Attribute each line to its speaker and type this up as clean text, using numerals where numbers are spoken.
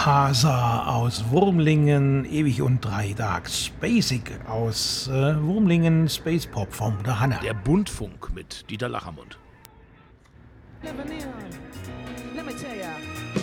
Speaker 1: Hasa aus Wurmlingen, Ewig und 3 Tag Spacig aus Wurmlingen, Space Pop vom der Hanna.
Speaker 2: Der Buntfunk mit Dieter Lachermund.
Speaker 3: Let me tell ya,